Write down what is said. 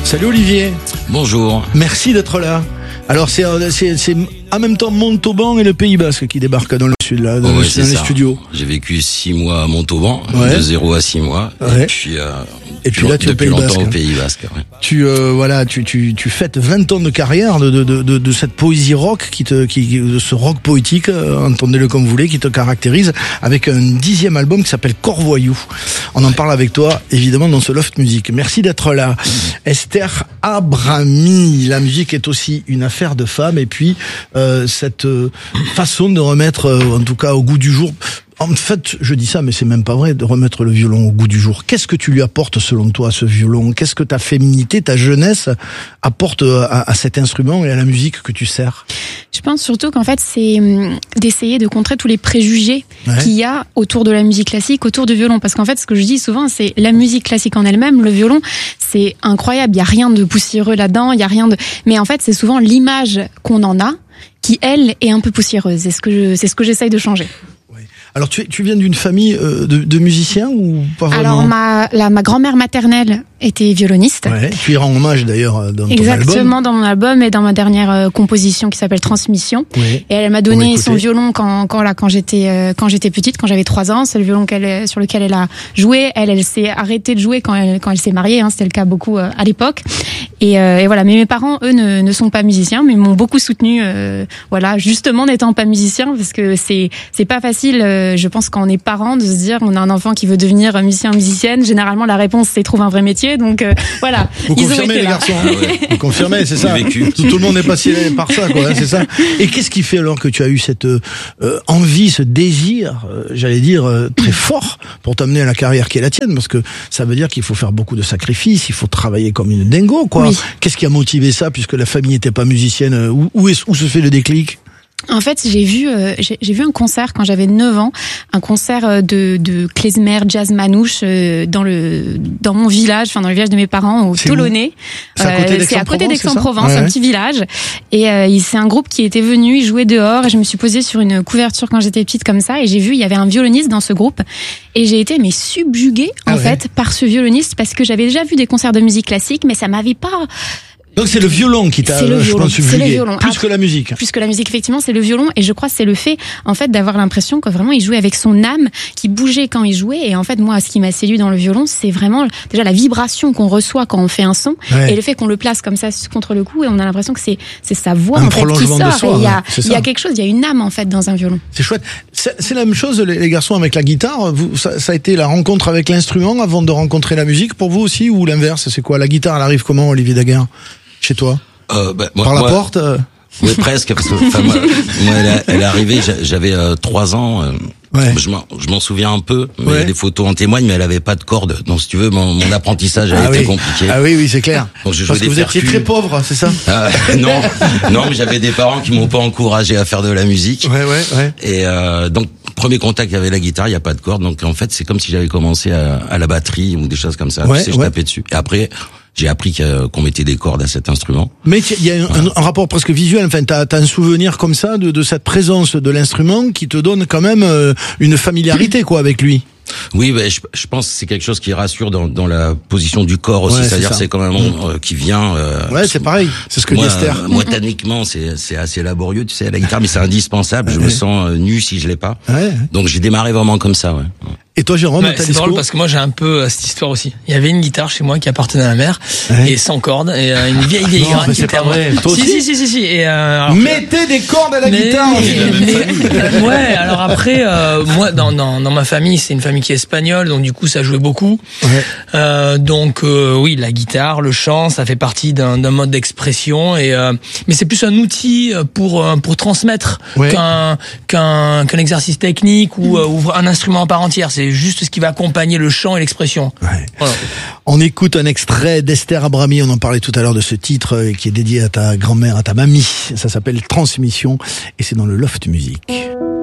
Salut Olivier. Bonjour. Merci d'être là. Alors c'est en même temps Montauban et le Pays Basque qui débarquent dans le sud là, dans les studios. J'ai vécu 6 mois à Montauban, ouais. De 0 à 6 mois, ouais. Et puis là tu es depuis longtemps au Pays Basque. Ouais. Tu fêtes 20 ans de carrière de cette poésie rock de ce rock poétique, entendez-le comme vous voulez, qui te caractérise avec un 10e album qui s'appelle Corvoyou. On en parle avec toi évidemment dans ce Loft Music. Merci d'être là. Esther Abrami, la musique est aussi une affaire de femme et puis cette façon de remettre en tout cas au goût du jour. En fait, je dis ça, mais c'est même pas vrai, de remettre le violon au goût du jour. Qu'est-ce que tu lui apportes, selon toi, à ce violon? Qu'est-ce que ta féminité, ta jeunesse apporte à cet instrument et à la musique que tu sers? Je pense surtout qu'en fait, c'est d'essayer de contrer tous les préjugés qu'il y a autour de la musique classique, autour du violon. Parce qu'en fait, ce que je dis souvent, c'est la musique classique en elle-même, le violon, c'est incroyable. Il y a rien de poussiéreux là-dedans, il y a rien de... Mais en fait, c'est souvent l'image qu'on en a qui, elle, est un peu poussiéreuse. C'est ce que j'essaye de changer. Alors tu viens d'une famille de musiciens ou pas vraiment? Alors ma grand-mère maternelle était violoniste. Ouais, tu y rends hommage d'ailleurs dans ton album. Exactement, dans mon album et dans ma dernière composition qui s'appelle Transmission. Oui. Et elle m'a donné son violon quand j'étais petite, quand j'avais 3 ans. C'est le violon sur lequel elle a joué. Elle s'est arrêtée de jouer quand elle s'est mariée. C'était le cas beaucoup à l'époque. Et voilà. Mais mes parents, eux, ne sont pas musiciens, mais m'ont beaucoup soutenu. Justement n'étant pas musicien, parce que c'est pas facile. Je pense quand on est parent de se dire on a un enfant qui veut devenir musicien ou musicienne. Généralement, la réponse c'est trouve un vrai métier. Donc voilà. Vous confirmez les garçons. Vous confirmez, c'est ça. Tout le monde est passé par ça, quoi. C'est ça. Et qu'est-ce qui fait alors que tu as eu cette envie, ce désir, j'allais dire très fort, pour t'amener à la carrière qui est la tienne, parce que ça veut dire qu'il faut faire beaucoup de sacrifices, il faut travailler comme une dingo, quoi. Oui. Qu'est-ce qui a motivé ça, puisque la famille n'était pas musicienne? Où se fait le déclic? En fait, j'ai vu un concert quand j'avais 9 ans, un concert de klezmer jazz manouche dans mon village, dans le village de mes parents au Toulonnais. C'est à côté d'Aix-en-Provence, un petit village. Et c'est un groupe qui était venu, il jouait dehors et je me suis posée sur une couverture quand j'étais petite comme ça et j'ai vu il y avait un violoniste dans ce groupe et j'ai été subjuguée en fait par ce violoniste parce que j'avais déjà vu des concerts de musique classique mais ça m'avait pas... Donc c'est le violon qui t'a, je pense, subjugué, plus que la musique. Plus que la musique, effectivement, c'est le violon. Et je crois que c'est le fait, en fait, d'avoir l'impression que vraiment il jouait avec son âme, qui bougeait quand il jouait. Et en fait, moi, ce qui m'a séduit dans le violon, c'est vraiment déjà la vibration qu'on reçoit quand on fait un son, et le fait qu'on le place comme ça contre le cou, et on a l'impression que c'est sa voix en fait qui sort. Soi, et il y a quelque chose, il y a une âme en fait dans un violon. C'est chouette. C'est la même chose, les garçons, avec la guitare. Ça a été la rencontre avec l'instrument avant de rencontrer la musique pour vous aussi, ou l'inverse? C'est quoi? La guitare, elle arrive comment, Olivier Daguerre, chez toi? Par la porte? Oui, presque, parce que moi elle est arrivée, j'avais 3 ans. Je m'en souviens un peu, mais les photos en témoignent, mais elle avait pas de corde. Donc si tu veux, mon apprentissage a été compliqué. Ah oui, c'est clair. Donc, parce que vous étiez très pauvre, c'est ça? Non, mais j'avais des parents qui m'ont pas encouragé à faire de la musique. Ouais. Et donc premier contact avec la guitare, il y a pas de corde, donc en fait c'est comme si j'avais commencé à la batterie ou des choses comme ça. Je tapais dessus. Et après j'ai appris qu'on mettait des cordes à cet instrument. Mais il y a un rapport presque visuel. Enfin, t'as un souvenir comme ça de cette présence de l'instrument qui te donne quand même une familiarité, quoi, avec lui. Oui, je pense que c'est quelque chose qui rassure dans la position du corps aussi. C'est-à-dire c'est quand même qui vient. C'est pareil. C'est ce que dit Esther. Moi, techniquement, c'est assez laborieux, tu sais, la guitare, mais c'est indispensable. Je me sens nu si je l'ai pas. Donc j'ai démarré vraiment comme ça. Et toi, Jérôme, c'est drôle parce que moi j'ai un peu cette histoire aussi. Il y avait une guitare chez moi qui appartenait à ma mère et sans corde et une vieille grande qui était vrai. Si. Et mettez des cordes à la guitare. Alors après moi dans ma famille, c'est une famille qui est espagnole, donc du coup ça jouait beaucoup. Donc oui, la guitare, le chant, ça fait partie d'un mode d'expression mais c'est plus un outil pour transmettre qu'un exercice technique ou un instrument à part entière. C'est juste ce qui va accompagner le chant et l'expression. Voilà. On écoute un extrait d'Esther Abrami, on en parlait tout à l'heure de ce titre qui est dédié à ta grand-mère, à ta mamie. Ça s'appelle Transmission et c'est dans le Loft Music.